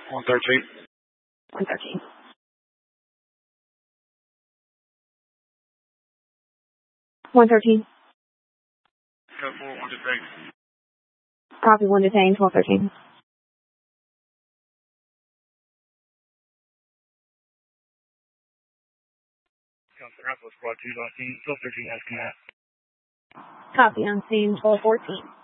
113. 113. One detained. Copy, 1 detained, 1213. Squad 2 on scene, 1213 asking that. Copy, on scene, 1214.